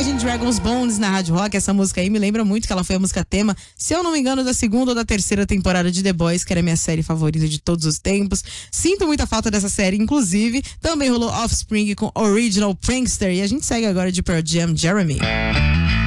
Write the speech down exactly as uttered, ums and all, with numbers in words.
Imagine Dragons Bones na Rádio Rock. Essa música aí me lembra muito que ela foi a música tema, se eu não me engano, da segunda ou da terceira temporada de The Boys, que era a minha série favorita de todos os tempos. Sinto muita falta dessa série, inclusive. Também rolou Offspring com Original Prankster. E a gente segue agora de Pearl Jam, Jeremy.